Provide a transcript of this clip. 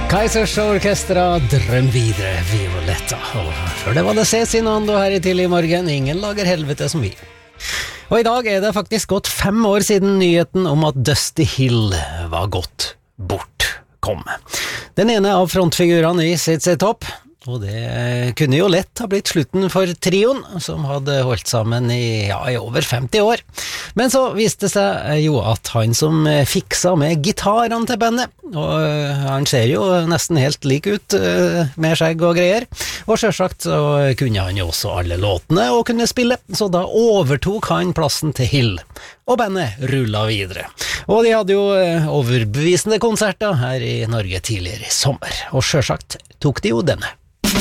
Kaizers Orkestra, drøm videre, Violetta. Og før det var det Cezinando her i tidlig morgen, ingen lager helvete som vi. Og i dag er det faktisk gått 5 år siden nyheten om at Dusty Hill var gått bort kom. Den ene av frontfigurene i ZZ Top, og det kunne jo lett ha blitt slutten for trioen, som hadde holdt sammen i over 50 år. Men så viste det seg jo at han som fiksa med gitarene til bandet, og han ser jo nesten helt lik ut med skjegg og greier, og selvsagt så kunne han jo også alle låtene og kunne spille, så da overtok han plassen til Hill, og bandet rullet videre. Og de hadde jo overbevisende konserter her i Norge tidligere i sommer, og selvsagt tok de jo denne.